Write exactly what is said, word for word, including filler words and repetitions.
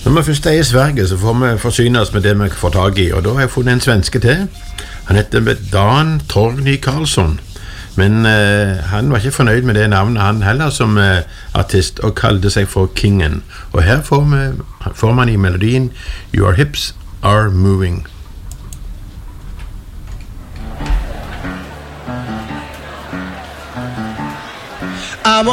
Når vi først er i Sverige, så får vi forsyne oss med det vi får tag i, og da har jeg funnet en svenske til. Han heter Dan Torgny Karlsson, men uh, han var ikke fornøyd med det navnet han heller som uh, artist, og kalte seg for Kingen. Og her får, vi, får man i melodien Your Hips Are Moving. I'm